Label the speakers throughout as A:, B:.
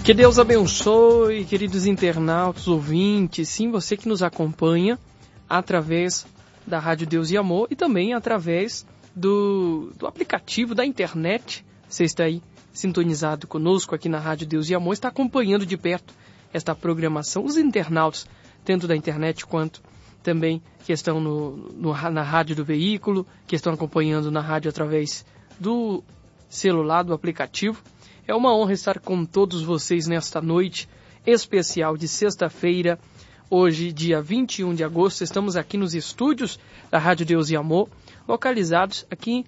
A: Que Deus abençoe, queridos internautas, ouvintes, sim, você que nos acompanha através da Rádio Deus e Amor e também através do aplicativo da internet. Você está aí sintonizado conosco aqui na Rádio Deus e Amor, está acompanhando de perto esta programação, os internautas, tanto da internet quanto também que estão na rádio do veículo, que estão acompanhando na rádio através do celular, do aplicativo. É uma honra estar com todos vocês nesta noite especial de sexta-feira, hoje, dia 21 de agosto. Estamos aqui nos estúdios da Rádio Deus e Amor, localizados aqui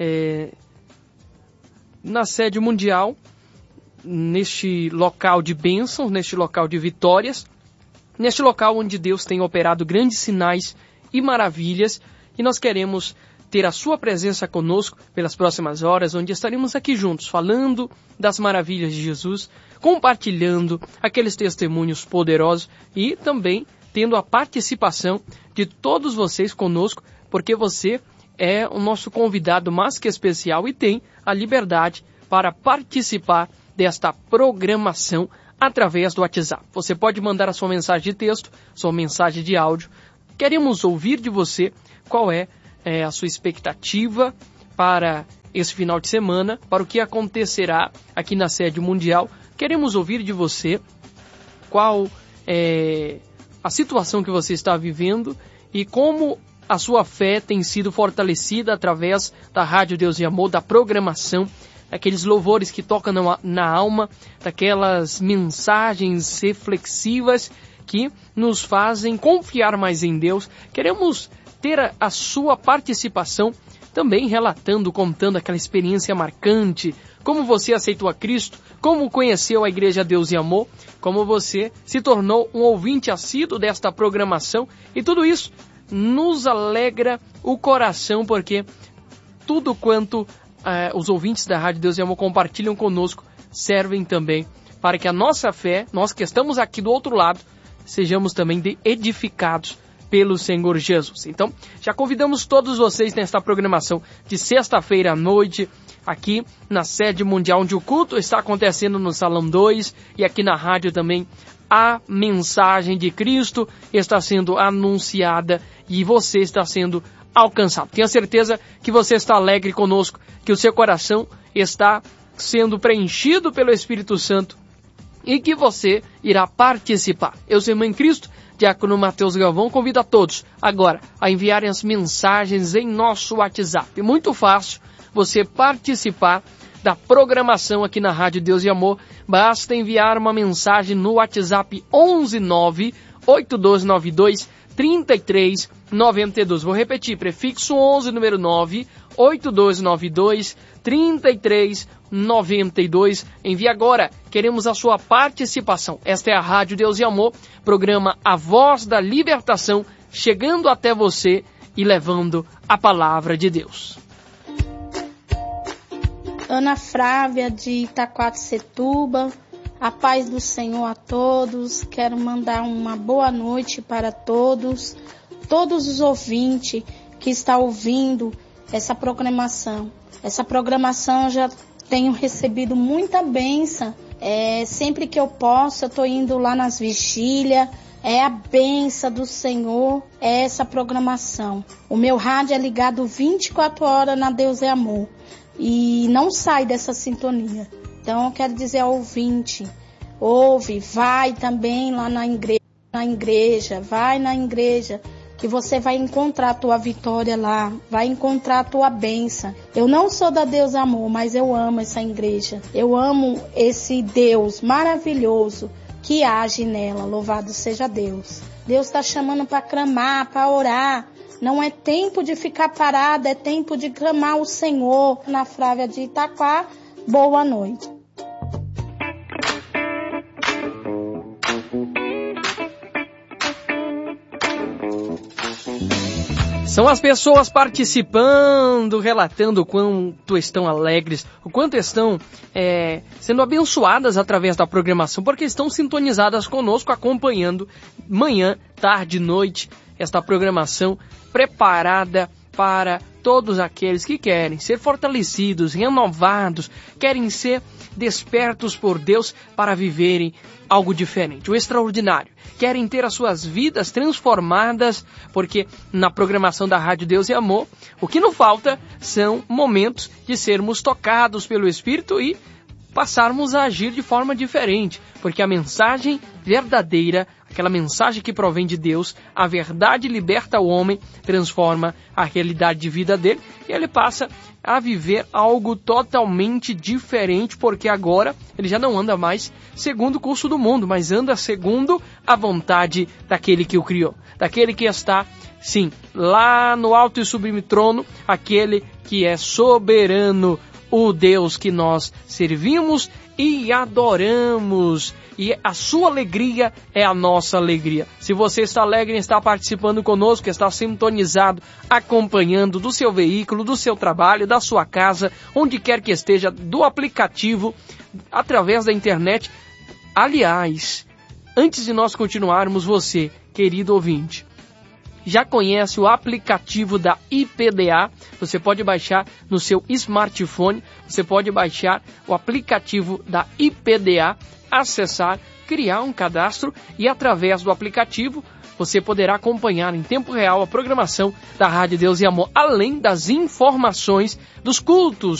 A: na sede mundial, neste local de bênçãos, neste local de vitórias, neste local onde Deus tem operado grandes sinais e maravilhas, e nós queremos ter a sua presença conosco pelas próximas horas, onde estaremos aqui juntos, falando das maravilhas de Jesus, compartilhando aqueles testemunhos poderosos e também tendo a participação de todos vocês conosco, porque você é o nosso convidado mais que especial e tem a liberdade para participar desta programação através do WhatsApp. Você pode mandar a sua mensagem de texto, sua mensagem de áudio. Queremos ouvir de você qual é a sua expectativa para esse final de semana, para o que acontecerá aqui na sede mundial. Queremos ouvir de você qual é a situação que você está vivendo e como a sua fé tem sido fortalecida através da Rádio Deus e Amor, da programação, daqueles louvores que tocam na alma, daquelas mensagens reflexivas que nos fazem confiar mais em Deus. Queremos ter a sua participação também relatando, contando aquela experiência marcante, como você aceitou a Cristo, como conheceu a Igreja Deus e Amor, como você se tornou um ouvinte assíduo desta programação, e tudo isso nos alegra o coração, porque tudo quanto os ouvintes da Rádio Deus e Amor compartilham conosco servem também para que a nossa fé, nós que estamos aqui do outro lado, sejamos também edificados pelo Senhor Jesus. Então, já convidamos todos vocês nesta programação de sexta-feira à noite, aqui na sede mundial, onde o culto está acontecendo no Salão 2, e aqui na rádio também a mensagem de Cristo está sendo anunciada e você está sendo alcançado. Tenho certeza que você está alegre conosco, que o seu coração está sendo preenchido pelo Espírito Santo e que você irá participar. Eu sou irmão em Cristo, Diácono Mateus Galvão, convido a todos agora a enviarem as mensagens em nosso WhatsApp. Muito fácil você participar da programação aqui na Rádio Deus e Amor. Basta enviar uma mensagem no WhatsApp 119-8292-3392. Vou repetir, prefixo 11, número 9, 8292-3392. Envie agora, queremos a sua participação. Esta é a Rádio Deus e Amor, programa A Voz da Libertação, chegando até você e levando a palavra de Deus.
B: Ana Flávia de Itaquaquecetuba, a paz do Senhor a todos. Quero mandar uma boa noite para todos os ouvintes que estão ouvindo essa programação. Essa programação eu já tenho recebido muita bênção. Sempre que eu posso, eu estou indo lá nas vigílias. É a bênção do Senhor, é essa programação. O meu rádio é ligado 24 horas na Deus é Amor. E não sai dessa sintonia. Então eu quero dizer ao ouvinte, ouve, vai também lá na igreja, vai na igreja, que você vai encontrar a tua vitória lá, vai encontrar a tua bênção. Eu não sou da Deus Amor, mas eu amo essa igreja. Eu amo esse Deus maravilhoso que age nela. Louvado seja Deus. Deus está chamando para clamar, para orar. Não é tempo de ficar parado, é tempo de clamar o Senhor. Ana Flávia de Itaquá, boa noite.
A: São as pessoas participando, relatando o quanto estão alegres, o quanto estão sendo abençoadas através da programação, porque estão sintonizadas conosco, acompanhando manhã, tarde, noite, esta programação preparada para todos aqueles que querem ser fortalecidos, renovados, querem ser despertos por Deus para viverem algo diferente, o extraordinário. Querem ter as suas vidas transformadas, porque na programação da Rádio Deus e Amor, o que não falta são momentos de sermos tocados pelo Espírito e passarmos a agir de forma diferente, porque a mensagem verdadeira, aquela mensagem que provém de Deus, a verdade liberta o homem, transforma a realidade de vida dele e ele passa a viver algo totalmente diferente, porque agora ele já não anda mais segundo o curso do mundo, mas anda segundo a vontade daquele que o criou, daquele que está, sim, lá no alto e sublime trono, aquele que é soberano, o Deus que nós servimos e adoramos. E a sua alegria é a nossa alegria. Se você está alegre e está participando conosco, está sintonizado, acompanhando do seu veículo, do seu trabalho, da sua casa, onde quer que esteja, do aplicativo, através da internet. Aliás, antes de nós continuarmos, você, querido ouvinte, já conhece o aplicativo da IPDA? Você pode baixar no seu smartphone, você pode baixar o aplicativo da IPDA, acessar, criar um cadastro e através do aplicativo você poderá acompanhar em tempo real a programação da Rádio Deus e Amor, além das informações dos cultos